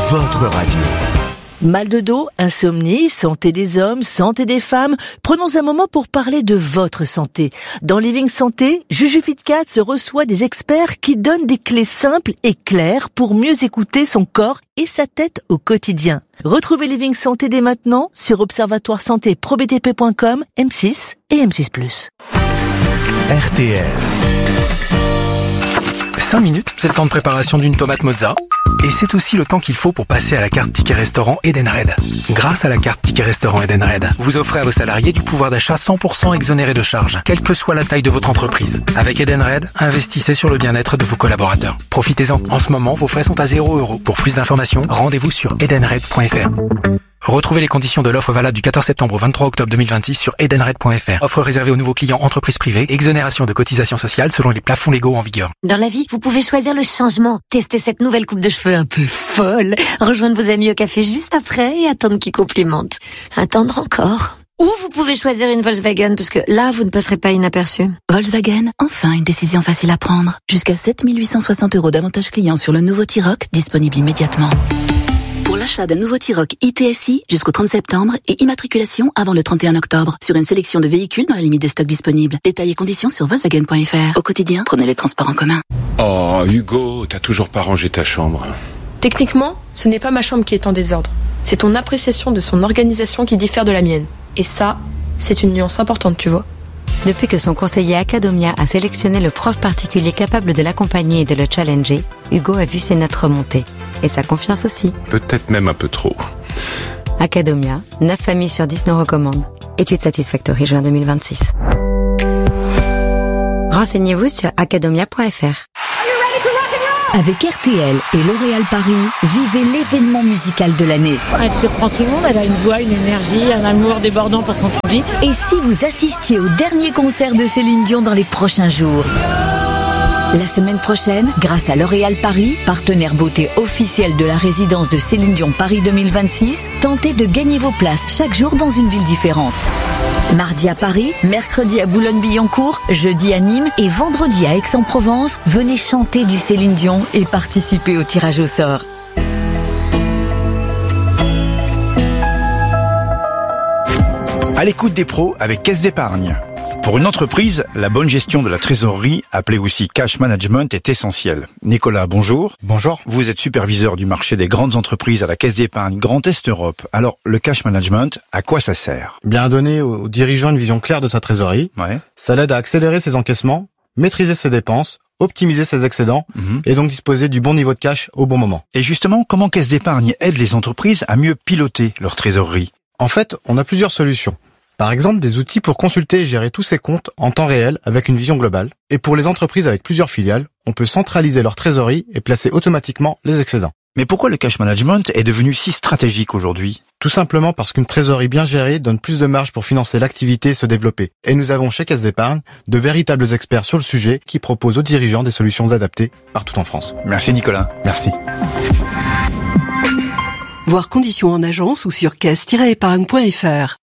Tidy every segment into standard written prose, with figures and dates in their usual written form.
votre radio. Mal de dos, insomnie, santé des hommes, santé des femmes. Prenons un moment pour parler de votre santé. Dans Living Santé, Juju Fitcat se reçoit des experts qui donnent des clés simples et claires pour mieux écouter son corps et sa tête au quotidien. Retrouvez Living Santé dès maintenant sur observatoire-santé-probtp.com, M6 et M6+. RTL. 5 minutes, c'est le temps de préparation d'une tomate mozza. Et c'est aussi le temps qu'il faut pour passer à la carte Ticket Restaurant Edenred. Grâce à la carte Ticket Restaurant Edenred, vous offrez à vos salariés du pouvoir d'achat 100% exonéré de charges, quelle que soit la taille de votre entreprise. Avec Edenred, investissez sur le bien-être de vos collaborateurs. Profitez-en. En ce moment, vos frais sont à 0 €. Pour plus d'informations, rendez-vous sur edenred.fr. Retrouvez les conditions de l'offre valable du 14 septembre au 23 octobre 2026 sur edenred.fr. Offre réservée aux nouveaux clients entreprises privées. Exonération de cotisations sociales selon les plafonds légaux en vigueur. Dans la vie, vous pouvez choisir le changement. Testez cette nouvelle coupe de cheveux un peu folle. Rejoindre vos amis au café juste après et attendre qu'ils complimentent. Attendre encore. Ou vous pouvez choisir une Volkswagen parce que là, vous ne passerez pas inaperçu. Volkswagen, enfin une décision facile à prendre. Jusqu'à 7 860 € d'avantages clients sur le nouveau T-Roc, disponible immédiatement. Pour l'achat d'un nouveau T-Roc ITSI jusqu'au 30 septembre et immatriculation avant le 31 octobre sur une sélection de véhicules dans la limite des stocks disponibles. Détails et conditions sur Volkswagen.fr. Au quotidien, prenez les transports en commun. Oh, Hugo, t'as toujours pas rangé ta chambre. Techniquement, ce n'est pas ma chambre qui est en désordre. C'est ton appréciation de son organisation qui diffère de la mienne. Et ça, c'est une nuance importante, tu vois. Depuis que son conseiller Acadomia a sélectionné le prof particulier capable de l'accompagner et de le challenger, Hugo a vu ses notes remonter. Et sa confiance aussi. Peut-être même un peu trop. Acadomia, 9 familles sur 10 nous recommandent. Étude Satisfactory, juin 2026. Renseignez-vous sur acadomia.fr. Avec RTL et L'Oréal Paris, vivez l'événement musical de l'année. Elle surprend tout le monde, elle a une voix, une énergie, un amour débordant pour son public. Et si vous assistiez au dernier concert de Céline Dion dans les prochains jours ? La semaine prochaine, grâce à L'Oréal Paris, partenaire beauté officiel de la résidence de Céline Dion Paris 2026, tentez de gagner vos places chaque jour dans une ville différente. Mardi à Paris, mercredi à Boulogne-Billancourt, jeudi à Nîmes et vendredi à Aix-en-Provence, venez chanter du Céline Dion et participer au tirage au sort. À l'écoute des pros avec Caisse d'Épargne. Pour une entreprise, la bonne gestion de la trésorerie, appelée aussi cash management, est essentielle. Nicolas, bonjour. Bonjour. Vous êtes superviseur du marché des grandes entreprises à la Caisse d'Épargne Grand Est Europe. Alors, le cash management, à quoi ça sert ? Bien à donner aux dirigeants une vision claire de sa trésorerie. Ouais. Ça l'aide à accélérer ses encaissements, maîtriser ses dépenses, optimiser ses excédents et donc disposer du bon niveau de cash au bon moment. Et justement, comment Caisse d'Épargne aide les entreprises à mieux piloter leur trésorerie ? En fait, on a plusieurs solutions. Par exemple, des outils pour consulter et gérer tous ses comptes en temps réel avec une vision globale. Et pour les entreprises avec plusieurs filiales, on peut centraliser leur trésorerie et placer automatiquement les excédents. Mais pourquoi le cash management est devenu si stratégique aujourd'hui ? Tout simplement parce qu'une trésorerie bien gérée donne plus de marge pour financer l'activité et se développer. Et nous avons chez Caisse d'Épargne de véritables experts sur le sujet qui proposent aux dirigeants des solutions adaptées partout en France. Merci Nicolas. Merci. Voir conditions en agence ou sur caisse-épargne.fr.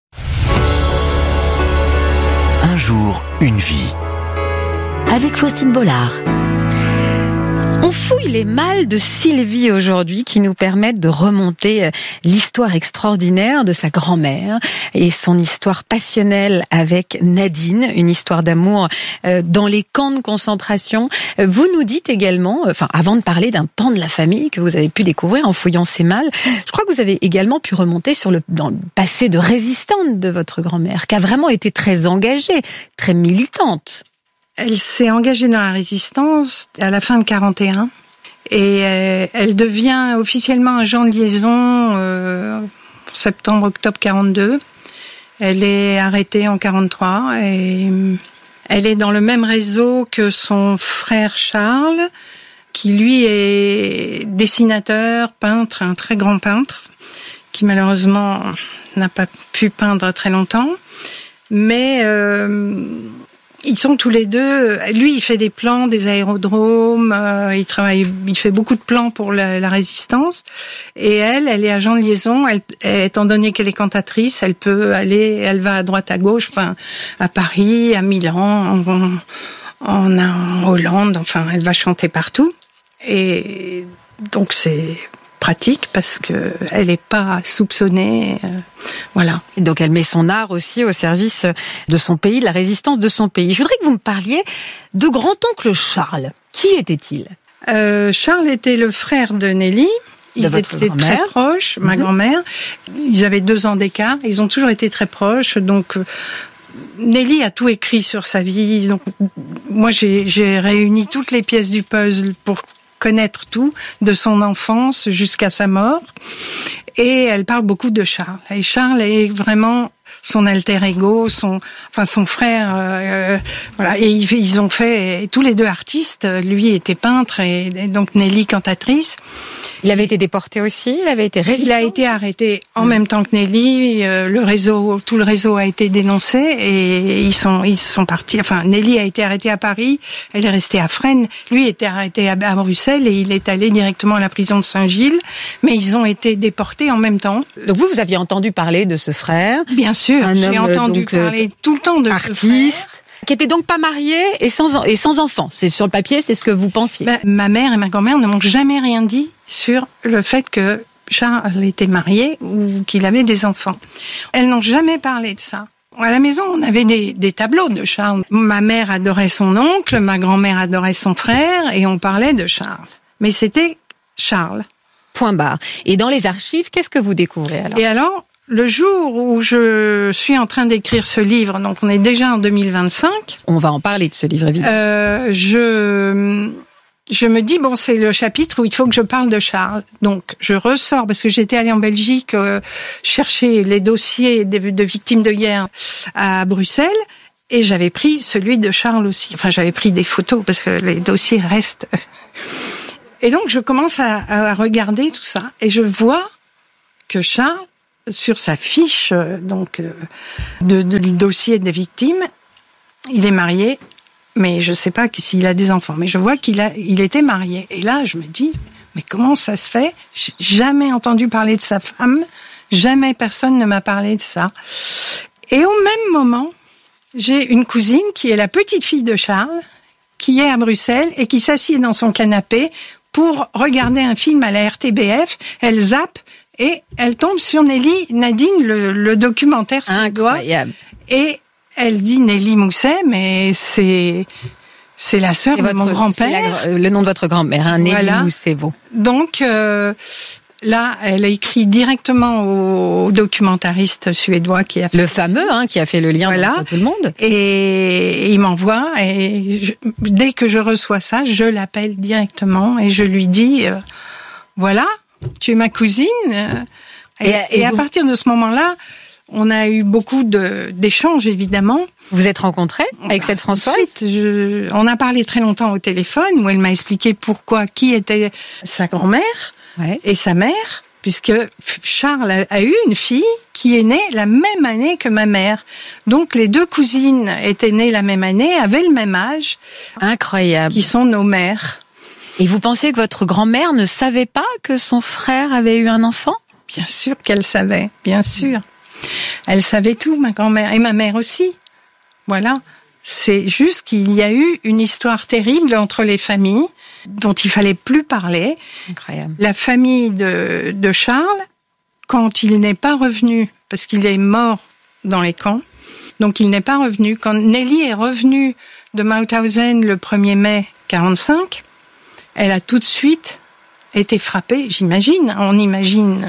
Un jour, une vie. Avec Faustine Bollard. On fouille les malles de Sylvie aujourd'hui qui nous permettent de remonter l'histoire extraordinaire de sa grand-mère et son histoire passionnelle avec Nadine, une histoire d'amour dans les camps de concentration. Vous nous dites également, avant de parler d'un pan de la famille que vous avez pu découvrir en fouillant ces malles, je crois que vous avez également pu remonter dans le passé de résistante de votre grand-mère, qui a vraiment été très engagée, très militante. Elle s'est engagée dans la résistance à la fin de 41 et elle devient officiellement agent de liaison septembre-octobre 42. Elle est arrêtée en 43 et elle est dans le même réseau que son frère Charles, qui lui est dessinateur, peintre, un très grand peintre, qui malheureusement n'a pas pu peindre très longtemps, mais ils sont tous les deux. Lui, il fait des plans des aérodromes. Il fait beaucoup de plans pour la résistance. Et elle est agent de liaison. Étant donné qu'elle est cantatrice, elle va à droite, à gauche, à Paris, à Milan, en Hollande. Elle va chanter partout. Et donc c'est pratique parce que elle n'est pas soupçonnée. Voilà. Et donc elle met son art aussi au service de son pays, de la résistance de son pays. Je voudrais que vous me parliez de grand-oncle Charles. Qui était-il ? Charles était le frère de Nelly. Ils étaient très proches, ma grand-mère. Ils avaient 2 ans d'écart. Ils ont toujours été très proches. Donc, Nelly a tout écrit sur sa vie. Donc, moi, j'ai réuni toutes les pièces du puzzle pour connaître tout, de son enfance jusqu'à sa mort. Et elle parle beaucoup de Charles. Et Charles est vraiment son alter ego, son frère, voilà. Et ils ont fait, tous les 2 artistes. Lui était peintre et donc Nelly cantatrice. Il avait été déporté aussi, il avait été résistant. Il a été arrêté en même temps que Nelly. Tout le réseau a été dénoncé et ils sont partis. Enfin, Nelly a été arrêtée à Paris, elle est restée à Fresnes. Lui était arrêté à Bruxelles et il est allé directement à la prison de Saint-Gilles. Mais ils ont été déportés en même temps. Donc vous aviez entendu parler de ce frère ? Bien sûr, j'ai entendu parler tout le temps de artiste. ce frère. Qui était donc pas marié et sans enfant. C'est sur le papier, c'est ce que vous pensiez. Ma mère et ma grand-mère ne m'ont jamais rien dit sur le fait que Charles était marié ou qu'il avait des enfants. Elles n'ont jamais parlé de ça. À la maison, on avait des tableaux de Charles. Ma mère adorait son oncle, ma grand-mère adorait son frère et on parlait de Charles. Mais c'était Charles. Point barre. Et dans les archives, qu'est-ce que vous découvrez alors ? Et alors, le jour où je suis en train d'écrire ce livre, donc on est déjà en 2025. On va en parler de ce livre, évidemment. Je me dis, bon, c'est le chapitre où il faut que je parle de Charles. Donc, je ressors, parce que j'étais allée en Belgique chercher les dossiers de victimes de guerre à Bruxelles, et j'avais pris celui de Charles aussi. Enfin, j'avais pris des photos, parce que les dossiers restent. Et donc, je commence à regarder tout ça, et je vois que Charles, sur sa fiche de dossier des victimes, il est marié, mais je sais pas s'il a des enfants. Mais je vois il était marié. Et là, je me dis, mais comment ça se fait ? J'ai jamais entendu parler de sa femme. Jamais personne ne m'a parlé de ça. Et au même moment, j'ai une cousine qui est la petite fille de Charles, qui est à Bruxelles et qui s'assied dans son canapé pour regarder un film à la RTBF. Elle zappe. Et elle tombe sur Nelly Nadine, le documentaire suédois. Incroyable. Et elle dit Nelly Mousset, mais c'est la sœur de mon grand-père. C'est le nom de votre grand-mère, hein, Nelly Mousset. Donc là, elle a écrit directement au documentariste suédois qui a fait le fameux, qui a fait le lien entre tout le monde. Et il m'envoie et dès que je reçois ça, je l'appelle directement et je lui dis voilà. Tu es ma cousine. Et à partir de ce moment-là, on a eu beaucoup d'échanges, évidemment. Vous vous êtes rencontrés avec cette Françoise ? Ensuite, on a parlé très longtemps au téléphone, où elle m'a expliqué qui était sa grand-mère et sa mère, puisque Charles a eu une fille qui est née la même année que ma mère. Donc les 2 cousines étaient nées la même année, avaient le même âge. Incroyable. Qui sont nos mères. Et vous pensez que votre grand-mère ne savait pas que son frère avait eu un enfant ? Bien sûr qu'elle savait, bien sûr. Elle savait tout, ma grand-mère, et ma mère aussi. Voilà. C'est juste qu'il y a eu une histoire terrible entre les familles, dont il fallait plus parler. Incroyable. La famille de Charles, quand il n'est pas revenu, parce qu'il est mort dans les camps, donc il n'est pas revenu. Quand Nelly est revenue de Mauthausen le 1er mai 1945, elle a tout de suite été frappée, j'imagine, on imagine,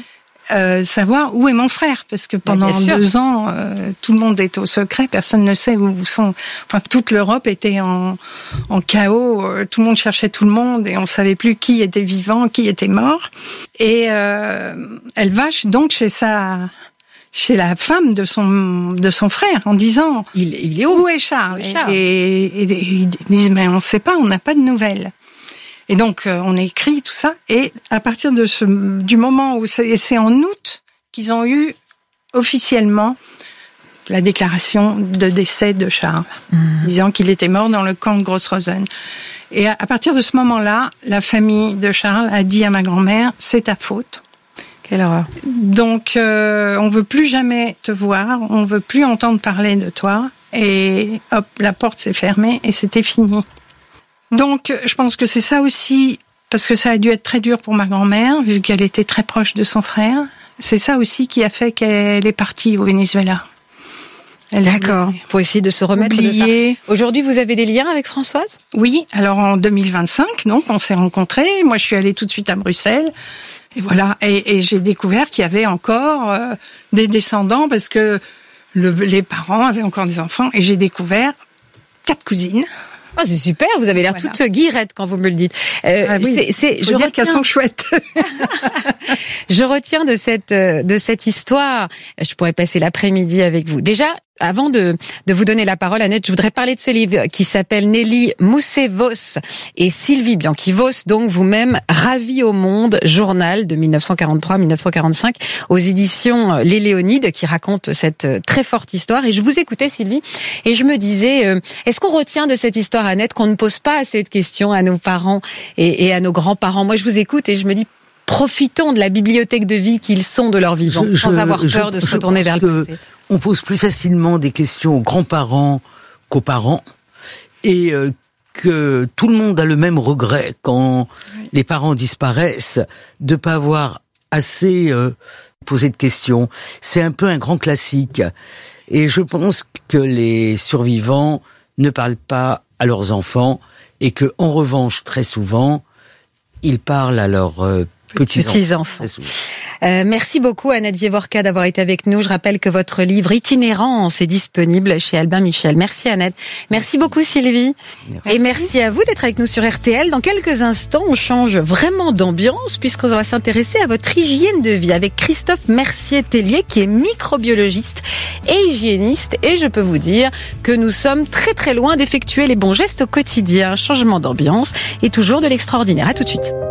savoir où est mon frère, parce que pendant 2 ans, tout le monde est au secret, personne ne sait où sont. Enfin, toute l'Europe était en chaos, tout le monde cherchait tout le monde et on savait plus qui était vivant, qui était mort. Et elle va donc chez la femme de son frère en disant il est où est Charles, et ils disent mais on sait pas, on n'a pas de nouvelles. Et donc, on écrit tout ça. Et à partir du moment où c'est en août qu'ils ont eu officiellement la déclaration de décès de Charles, disant qu'il était mort dans le camp de Gross-Rosen. Et à partir de ce moment-là, la famille de Charles a dit à ma grand-mère, c'est ta faute. Quelle horreur. Donc, on veut plus jamais te voir, on veut plus entendre parler de toi. Et hop, la porte s'est fermée et c'était fini. Donc, je pense que c'est ça aussi parce que ça a dû être très dur pour ma grand-mère, vu qu'elle était très proche de son frère. C'est ça aussi qui a fait qu'elle est partie au Venezuela. D'accord, pour essayer de se remettre de ça. Aujourd'hui, vous avez des liens avec Françoise ? Oui, alors en 2025, donc, on s'est rencontrés. Moi, je suis allée tout de suite à Bruxelles. Et voilà, et j'ai découvert qu'il y avait encore des descendants, parce que les parents avaient encore des enfants, et j'ai découvert 4 cousines. Ah, c'est super, vous avez l'air toute guirette quand vous me le dites. Oui, je retiens qu'elles sont chouettes. Je retiens de cette histoire, je pourrais passer l'après-midi avec vous. Déjà, avant de vous donner la parole, Annette, je voudrais parler de ce livre qui s'appelle Nelly Mousset-Vos et Sylvie Bianchi-Vos, donc vous-même, Ravis au monde, journal de 1943-1945 aux éditions Les Léonides, qui raconte cette très forte histoire. Et je vous écoutais, Sylvie, et je me disais, est-ce qu'on retient de cette histoire, Annette, qu'on ne pose pas assez de questions à nos parents et à nos grands-parents? Moi, je vous écoute et je me dis, profitons de la bibliothèque de vie qu'ils sont de leur vivant, sans avoir peur de se retourner vers le passé. On pose plus facilement des questions aux grands-parents qu'aux parents, et que tout le monde a le même regret quand les parents disparaissent, de pas avoir assez posé de questions. C'est un peu un grand classique. Et je pense que les survivants ne parlent pas à leurs enfants, et que, en revanche, très souvent, ils parlent à leurs petits-enfants. Merci beaucoup Annette Wieworka d'avoir été avec nous. Je rappelle que votre livre Itinérance est disponible chez Albin Michel. Merci Annette. Merci beaucoup Sylvie. Merci. Et merci à vous d'être avec nous sur RTL. Dans quelques instants, on change vraiment d'ambiance puisqu'on va s'intéresser à votre hygiène de vie avec Christophe Mercier-Tellier qui est microbiologiste et hygiéniste. Et je peux vous dire que nous sommes très très loin d'effectuer les bons gestes au quotidien. Changement d'ambiance et toujours de l'extraordinaire. À tout de suite.